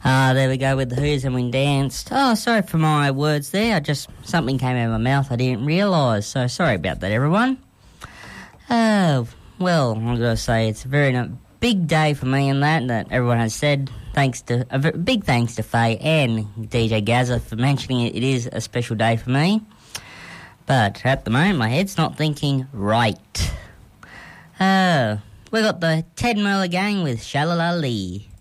There we go with the Who's and we danced. Oh, sorry for my words there. Something came out of my mouth I didn't realise. So sorry about that, everyone. Well, I'm going to say it's a very big day for me and that everyone has said. Big thanks to Faye and DJ Gazza for mentioning it. It is a special day for me. But at the moment, my head's not thinking right. We got the Ted Merler Gang with Shalala Lee.